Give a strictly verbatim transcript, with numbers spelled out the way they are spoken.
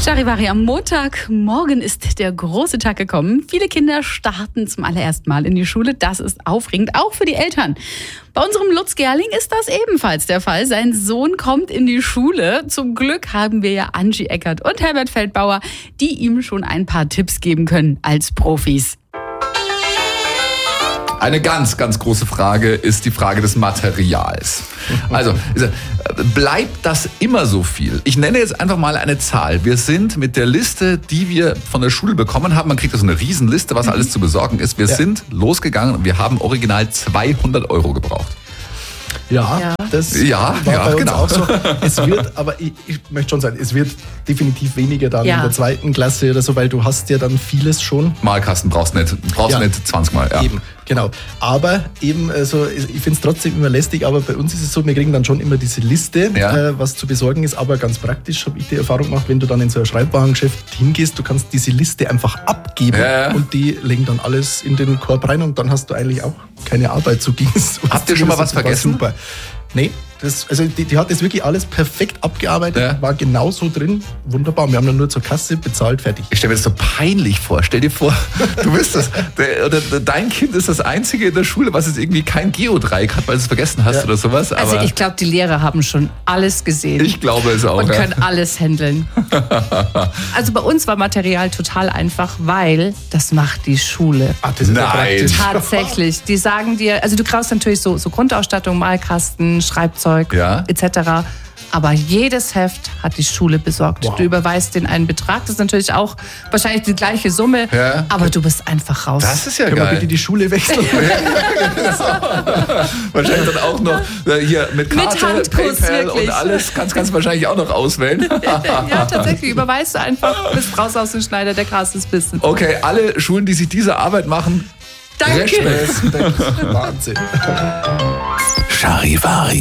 Charivari am Montag. Morgen ist der große Tag gekommen. Viele Kinder starten zum allerersten Mal in die Schule. Das ist aufregend, auch für die Eltern. Bei unserem Lutz Gerling ist das ebenfalls der Fall. Sein Sohn kommt in die Schule. Zum Glück haben wir ja Angie Eckert und Herbert Feldbauer, die ihm schon ein paar Tipps geben können als Profis. Eine ganz, ganz große Frage ist die Frage des Materials. Also, bleibt das immer so viel? Ich nenne jetzt einfach mal eine Zahl. Wir sind mit der Liste, die wir von der Schule bekommen haben, man kriegt also eine Riesenliste, was alles zu besorgen ist. Wir ja. sind losgegangen und wir haben original zweihundert Euro gebraucht. Ja, ja, das ja, war ja, bei uns genau. auch so. Es wird, aber ich, ich möchte schon sagen, es wird definitiv weniger dann ja. in der zweiten Klasse oder so, weil du hast ja dann vieles schon. Malkasten brauchst du nicht, brauchst ja. nicht zwanzig Mal. Ja. Eben, genau. Aber eben, also ich finde es trotzdem immer lästig, aber bei uns ist es so, wir kriegen dann schon immer diese Liste, ja. äh, was zu besorgen ist, aber ganz praktisch habe ich die Erfahrung gemacht, wenn du dann in so ein Schreibwarengeschäft hingehst, du kannst diese Liste einfach abgeben ja. und die legen dann alles in den Korb rein und dann hast du eigentlich auch keine Arbeit zu gehen. Habt ihr schon mal was vergessen? Super. Nee, das, also die, die hat das wirklich alles perfekt abgearbeitet, ja. war genau so drin, wunderbar. Wir haben dann nur zur Kasse bezahlt, fertig. Ich stelle mir das so peinlich vor. Stell dir vor, du bist das, der, oder dein Kind ist das einzige in der Schule, was jetzt irgendwie kein Geodreieck hat, weil du es vergessen hast ja. oder sowas. Aber also ich glaube, die Lehrer haben schon alles gesehen. Ich glaube es auch. Und ja. können alles handeln. Also bei uns war Material total einfach, weil das macht die Schule. Ach, das ist Nein. Ja Tatsächlich. Die sagen dir, also du kriegst natürlich so, so Grundausstattung, Malkasten, Schreibzeug ja. et cetera. Aber jedes Heft hat die Schule besorgt. Wow. Du überweist den einen Betrag, das ist natürlich auch wahrscheinlich die gleiche Summe, ja. aber du bist einfach raus. Das ist ja Können geil. wir bitte die Schule wechseln? Wahrscheinlich dann auch noch hier mit Karte, mit Handkuss, PayPal wirklich. und alles. Kannst du wahrscheinlich auch noch auswählen. Ja, tatsächlich. Überweist du einfach, bist raus aus dem Schneider, der Gras ist Bissen. Okay, alle Schulen, die sich diese Arbeit machen, danke. Respekt. Wahnsinn. Charivari.